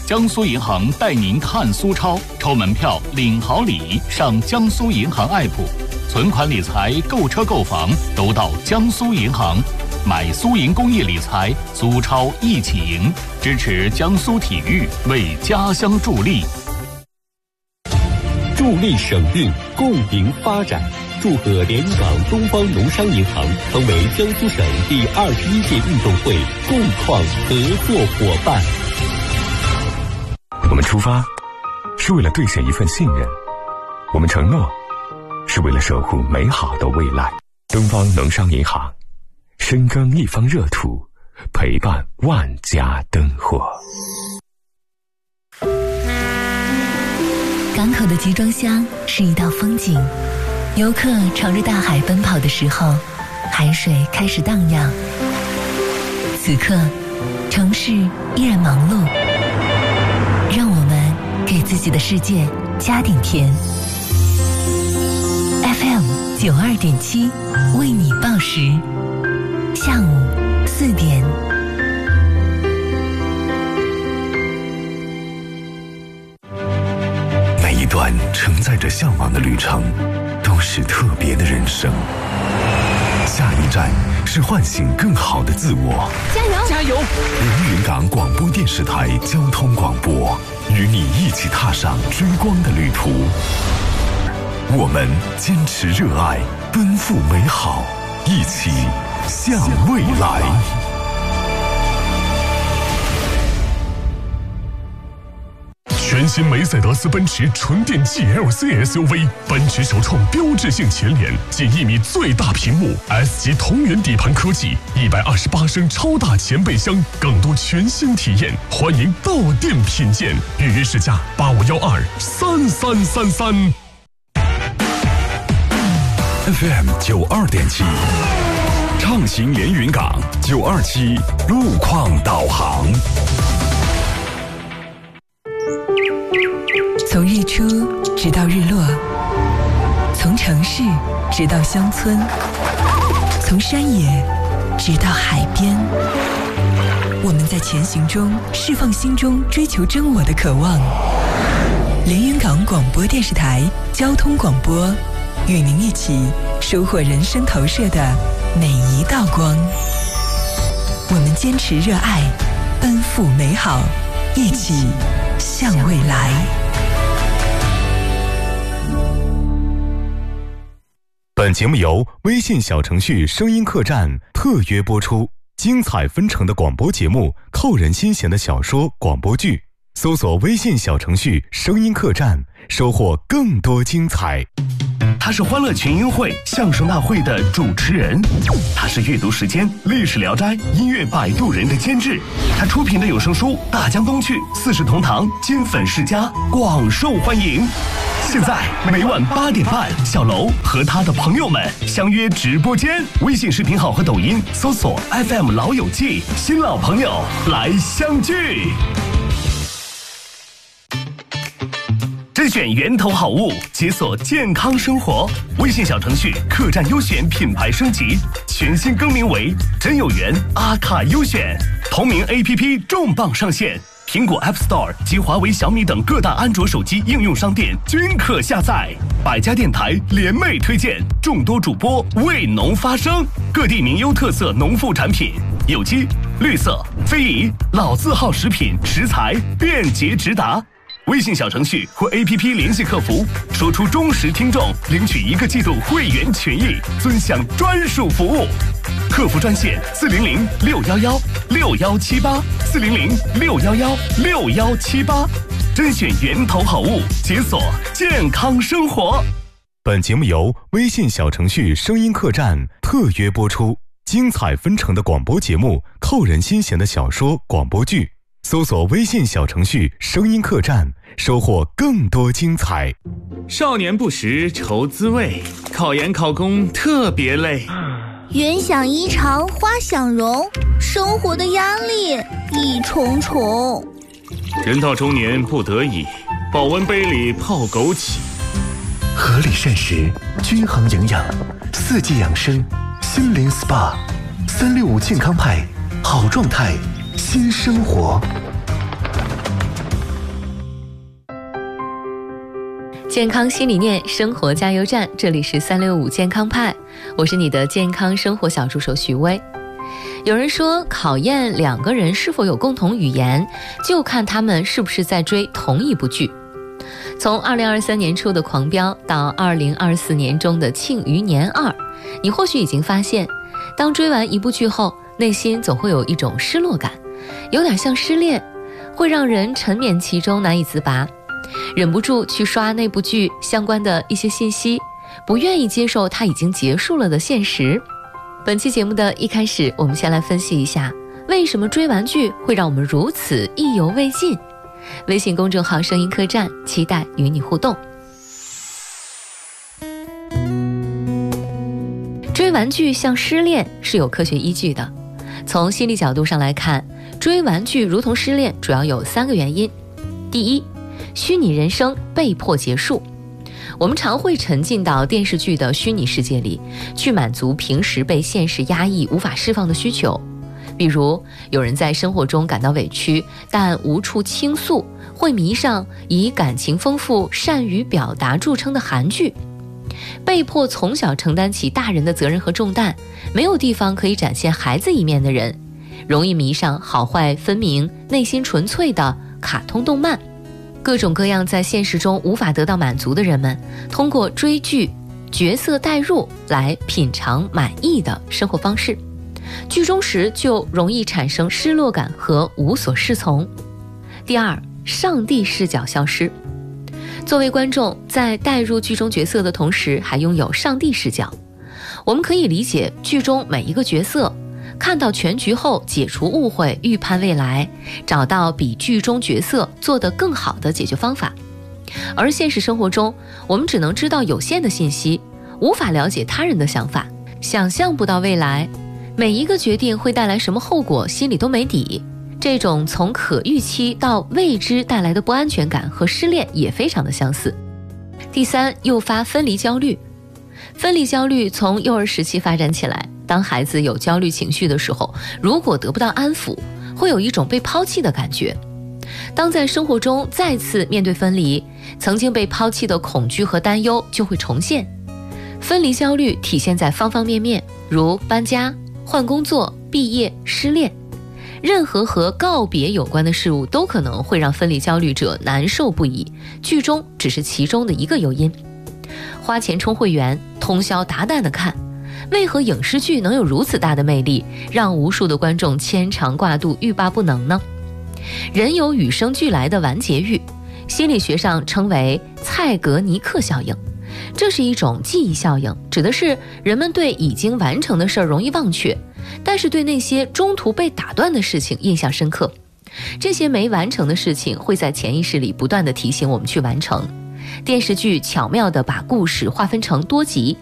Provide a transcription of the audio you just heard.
江苏银行带您看苏超，抽门票领好礼，上江苏银行 app， 存款理财、购车购房都到江苏银行。买苏银公益理财，苏超一起赢，支持江苏体育，为家乡助力。 助力省运，共赢发展。祝贺连云港东方农商银行成为江苏省第21届运动会共创合作伙伴。 我们出发是为了兑现一份信任，我们承诺是为了守护美好的未来。东方农商银行，深耕一方热土，陪伴万家灯火。 港口的集装箱是一道风景，游客朝着大海奔跑的时候，海水开始荡漾。此刻，城市依然忙碌，让我们给自己的世界加点甜。FM 92.7为你报时，下午4点。 每一段承载着向往的旅程，都是特别的人生。下一站是唤醒更好的自我。 加油！加油！ 连云港广播电视台交通广播，与你一起踏上追光的旅途。我们坚持热爱，奔赴美好，一起向未来。 全新梅赛德斯奔驰纯电 GLC SUV， 奔驰首创标志性前脸，近1米最大屏幕 ，S 级同源底盘科技，128升超大前备箱，更多全新体验，欢迎到店品鉴，预约试驾85123333。 FM 92.7，畅行连云港927路况导航。 从日出直到日落，从城市直到乡村，从山野直到海边，我们在前行中释放心中追求真我的渴望。连云港广播电视台交通广播，与您一起收获人生投射的每一道光。我们坚持热爱，奔赴美好，一起向未来。 本节目由微信小程序声音客栈特约播出，精彩纷呈的广播节目，扣人心弦的小说广播剧，搜索微信小程序声音客栈，收获更多精彩。 他是欢乐群英会相声大会的主持人，他是阅读时间历史聊斋音乐摆渡人的监制，他出品的有声书大江东去四世同堂金粉世家广受欢迎。现在每晚8点半，小楼和他的朋友们相约直播间，微信视频号和抖音搜索 FM 老友记，新老朋友来相聚。甄选源头好物，解锁健康生活。微信小程序客栈优选品牌升级，全新更名为真有缘阿卡优选。同名 APP 重磅上线，苹果 App Store 及华为、小米等各大安卓手机应用商店均可下载。百家电台联袂推荐，众多主播为农发声，各地名优特色农副产品，有机、绿色、非遗、老字号食品食材便捷直达。微信小程序或 APP 联系客服，说出忠实听众，领取1个季度会员权益，尊享专属服务。客服专线400-611-6178，400-611-6178，甄选源头好物，解锁健康生活。 本节目由微信小程序声音客栈特约播出，精彩纷呈的广播节目，扣人心弦的小说广播剧，搜索微信小程序声音客栈，收获更多精彩。 少年不识愁滋味，考研考公特别累。 云想衣裳花想容，生活的压力一重重。 人到中年不得已，保温杯里泡枸杞。 合理膳食，均衡营养，4季养生，心灵 SPA，365健康派，好状态，新生活。 健康新理念，生活加油站，这里是365健康派，我是你的健康生活小助手徐薇。有人说，考验两个人是否有共同语言，就看他们是不是在追同一部剧。从2023年初的《狂飙》到2024年中的《庆余年2》，你或许已经发现，当追完一部剧后，内心总会有一种失落感，有点像失恋，会让人沉湎其中难以自拔，忍不住去刷那部剧相关的一些信息，不愿意接受它已经结束了的现实。本期节目的一开始，我们先来分析一下，为什么追完剧会让我们如此意犹未尽。微信公众号声音客栈，期待与你互动。追完剧像失恋是有科学依据的。从心理角度上来看，追完剧如同失恋主要有3个原因。第一，虚拟人生被迫结束。我们常会沉浸到电视剧的虚拟世界里，去满足平时被现实压抑无法释放的需求。比如，有人在生活中感到委屈，但无处倾诉，会迷上以感情丰富、善于表达著称的韩剧。被迫从小承担起大人的责任和重担，没有地方可以展现孩子一面的人，容易迷上好坏分明、内心纯粹的卡通动漫。各种各样在现实中无法得到满足的人们，通过追剧、角色代入来品尝满意的生活方式。剧中时就容易产生失落感和无所适从。第二，上帝视角消失。作为观众，在带入剧中角色的同时，还拥有上帝视角。我们可以理解剧中每一个角色，看到全局后解除误会，预判未来，找到比剧中角色做得更好的解决方法。而现实生活中，我们只能知道有限的信息，无法了解他人的想法，想象不到未来，每一个决定会带来什么后果，心里都没底。这种从可预期到未知带来的不安全感和失恋也非常的相似。第三，诱发分离焦虑。分离焦虑从幼儿时期发展起来，当孩子有焦虑情绪的时候，如果得不到安抚，会有一种被抛弃的感觉。当在生活中再次面对分离，曾经被抛弃的恐惧和担忧就会重现。分离焦虑体现在方方面面，如搬家、换工作、毕业、失恋。任何和告别有关的事物都可能会让分离焦虑者难受不已，剧中只是其中的一个诱因。花钱充会员，通宵达旦的看，为何影视剧能有如此大的魅力，让无数的观众牵肠挂肚、欲罢不能呢？人有与生俱来的完结欲，心理学上称为蔡格尼克效应。这是一种记忆效应，指的是人们对已经完成的事儿容易忘却，但是对那些中途被打断的事情印象深刻。这些没完成的事情会在潜意识里不断地提醒我们去完成。电视剧巧妙地把故事划分成多集，